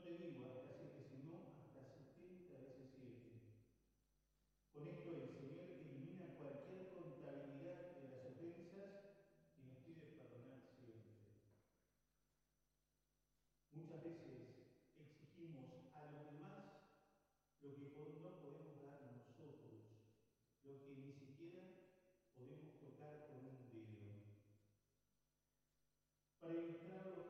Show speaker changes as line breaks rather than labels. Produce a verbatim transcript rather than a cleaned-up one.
no te digo hasta siete, sino hasta setenta veces siete. Con esto el Señor elimina cualquier contabilidad de las ofensas y nos pide perdonar siempre. Muchas veces exigimos a los demás lo que no podemos dar nosotros, lo que ni siquiera podemos tocar con un dedo. Para ilustrarlo